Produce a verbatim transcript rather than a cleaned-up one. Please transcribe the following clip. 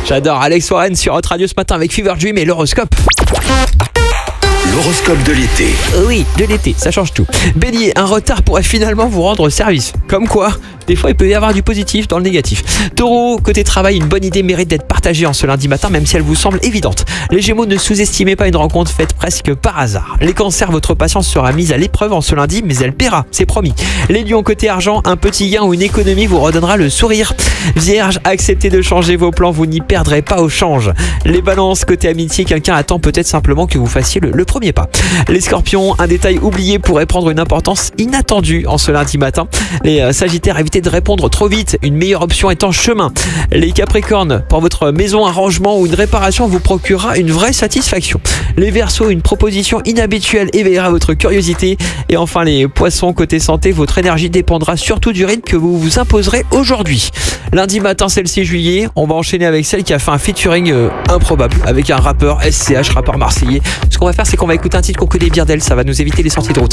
J'adore Alex Warren sur Hot Radio ce matin avec Fever Dream et l'horoscope. L'horoscope de l'été. Oui, de l'été, ça change tout. Bélier, un retard pourrait finalement vous rendre service. Comme quoi, des fois il peut y avoir du positif dans le négatif. Taureau, côté travail, une bonne idée mérite d'être partagée en ce lundi matin, même si elle vous semble évidente. Les Gémeaux, ne sous-estimez pas une rencontre faite presque par hasard. Les Cancers, votre patience sera mise à l'épreuve en ce lundi, mais elle paiera, c'est promis. Les Lions, côté argent, un petit gain ou une économie vous redonnera le sourire. Vierge, acceptez de changer vos plans, vous n'y perdrez pas au change. Les Balances, côté amitié, quelqu'un attend peut-être simplement que vous fassiez le, le premier pas. Les Scorpions, un détail oublié pourrait prendre une importance inattendue en ce lundi matin. Les euh, Sagittaires, évitez de répondre trop vite, une meilleure option est en chemin. Les Capricornes, pour votre maison, un rangement ou une réparation vous procurera une vraie satisfaction. Les Verseaux, une proposition inhabituelle éveillera votre curiosité. Et enfin les Poissons, côté santé, votre énergie dépendra surtout du rythme que vous vous imposerez aujourd'hui. Lundi matin, c'est le six juillet, on va enchaîner avec celle qui a fait un featuring euh, improbable avec un rappeur S C H, rappeur marseillais. Ce qu'on va faire, c'est qu'on va écouter un titre qu'on connaît bien d'elle, ça va nous éviter les sorties de route.